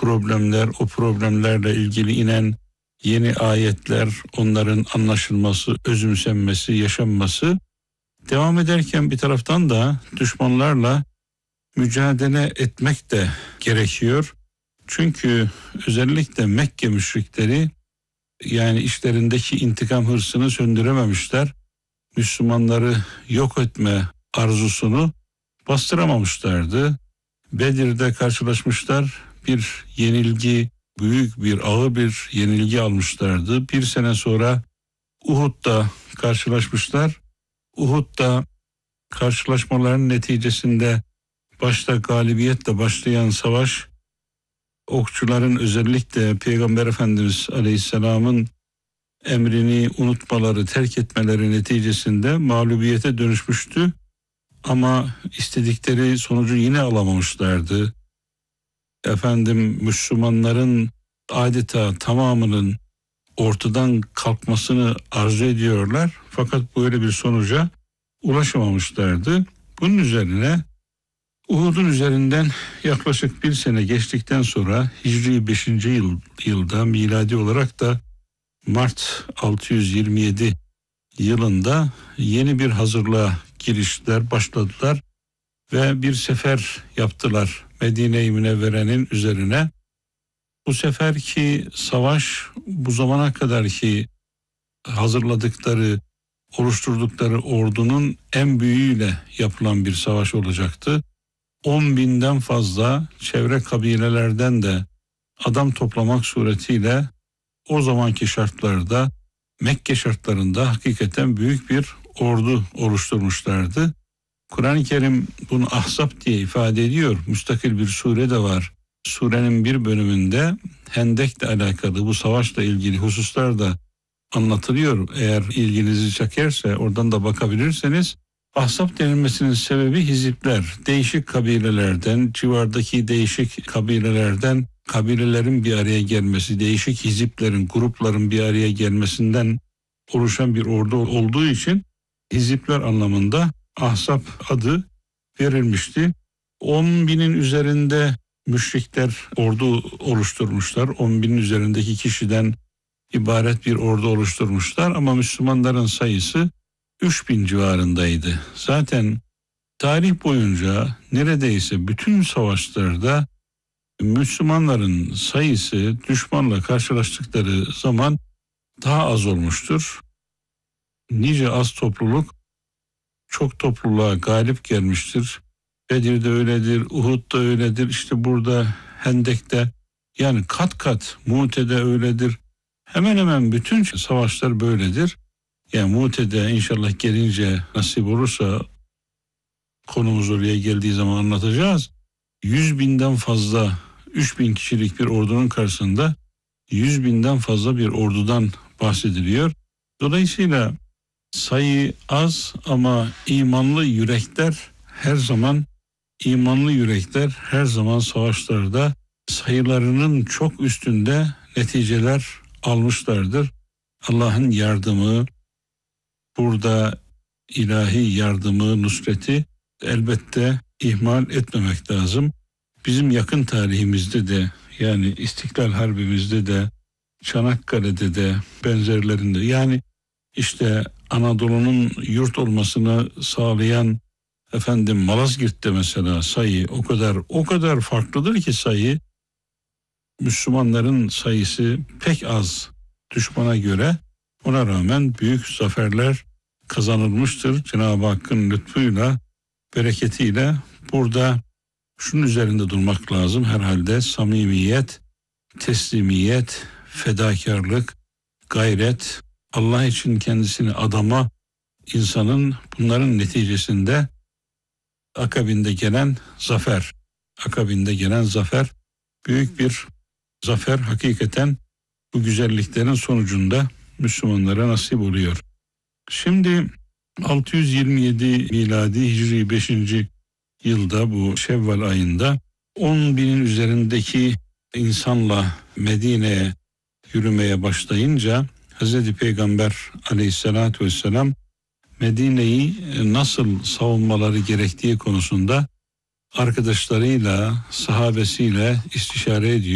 problemler, o problemlerle ilgili inen yeni ayetler, onların anlaşılması, özümsenmesi, yaşanması devam ederken bir taraftan da düşmanlarla mücadele etmek de gerekiyor. Çünkü özellikle Mekke müşrikleri yani işlerindeki intikam hırsını söndürememişler. Müslümanları yok etme arzusunu bastıramamışlardı. Bedir'de karşılaşmışlar. Bir yenilgi, büyük bir ağır bir yenilgi almışlardı. Bir sene sonra Uhud'da karşılaşmışlar. Uhud'da karşılaşmaların neticesinde başta galibiyetle başlayan savaş, okçuların özellikle Peygamber Efendimiz Aleyhisselam'ın emrini unutmaları, terk etmeleri neticesinde mağlubiyete dönüşmüştü. Ama istedikleri sonucu yine alamamışlardı. Müslümanların adeta tamamının ortadan kalkmasını arzu ediyorlar. Fakat böyle bir sonuca ulaşamamışlardı. Bunun üzerine Uhud'un üzerinden yaklaşık bir sene geçtikten sonra Hicri 5. yılda miladi olarak da Mart 627 yılında yeni bir hazırlığa giriştiler, başladılar ve bir sefer yaptılar Medine-i Münevvere'nin üzerine. Bu seferki savaş bu zamana kadarki hazırladıkları, oluşturdukları ordunun en büyüğüyle yapılan bir savaş olacaktı. 10.000'den fazla çevre kabilelerden de adam toplamak suretiyle o zamanki şartlarda, Mekke şartlarında hakikaten büyük bir ordu oluşturmuşlardı. Kur'an-ı Kerim bunu Ahzab diye ifade ediyor. Müstakil bir sure de var. Surenin bir bölümünde Hendek'le alakalı bu savaşla ilgili hususlar da anlatılıyor. Eğer ilginizi çekerse oradan da bakabilirseniz. Ahzab denilmesinin sebebi hizipler. Değişik kabilelerden, civardaki değişik kabilelerden kabilelerin bir araya gelmesi, değişik hiziplerin, grupların bir araya gelmesinden oluşan bir ordu olduğu için hizipler anlamında Ahzab adı verilmişti. 10.000'in üzerinde müşrikler ordu oluşturmuşlar. 10.000'in üzerindeki kişiden ibaret bir ordu oluşturmuşlar ama Müslümanların sayısı 3.000 civarındaydı. Zaten tarih boyunca neredeyse bütün savaşlarda Müslümanların sayısı düşmanla karşılaştıkları zaman daha az olmuştur. Nice az topluluk çok topluluğa galip gelmiştir. Bedir'de öyledir, Uhud'da öyledir, işte burada Hendek'te yani kat kat Mu'te'de öyledir. Hemen hemen bütün savaşlar böyledir. Yani Mu'te'de inşallah gelince nasip olursa konumuz oraya geldiği zaman anlatacağız. 100.000'den fazla 3.000 kişilik bir ordunun karşısında 100.000'den fazla bir ordudan bahsediliyor. Dolayısıyla sayı az ama imanlı yürekler her zaman savaşlarda sayılarının çok üstünde neticeler almışlardır. Allah'ın yardımı, burada ilahi yardımı, nusreti elbette ihmal etmemek lazım. Bizim yakın tarihimizde de yani İstiklal Harbimizde de Çanakkale'de de benzerlerinde yani işte Anadolu'nun yurt olmasını sağlayan Malazgirt'te mesela sayı o kadar farklıdır ki sayı Müslümanların sayısı pek az düşmana göre, ona rağmen büyük zaferler kazanılmıştır. Cenab-ı Hakk'ın lütfuyla, bereketiyle burada şunun üzerinde durmak lazım herhalde: samimiyet, teslimiyet, fedakarlık, gayret, Allah için kendisini adama insanın bunların neticesinde akabinde gelen zafer büyük bir zafer, hakikaten bu güzelliklerin sonucunda Müslümanlara nasip oluyor. Şimdi 627 miladi Hicri 5. yılda bu Şevval ayında 10.000'in üzerindeki insanla Medine'ye yürümeye başlayınca Hz. Peygamber aleyhissalatü vesselam Medine'yi nasıl savunmaları gerektiği konusunda arkadaşlarıyla, sahabesiyle istişare ediyor.